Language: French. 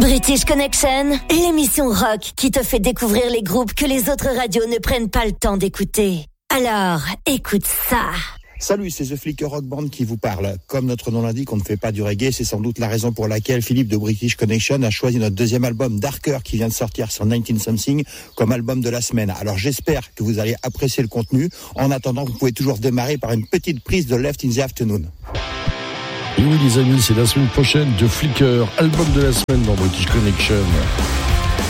British Connection, l'émission rock qui te fait découvrir les groupes que les autres radios ne prennent pas le temps d'écouter. Alors, écoute ça. Salut, c'est The Flicker Rock Band qui vous parle. Comme notre nom l'indique, on ne fait pas du reggae, c'est sans doute la raison pour laquelle Philippe de British Connection a choisi notre deuxième album Darker qui vient de sortir sur 19 Something comme album de la semaine. Alors j'espère que vous allez apprécier le contenu. En attendant, vous pouvez toujours démarrer par une petite prise de Left in the Afternoon. Et oui les amis, c'est la semaine prochaine de Flicker, album de la semaine dans British Connection.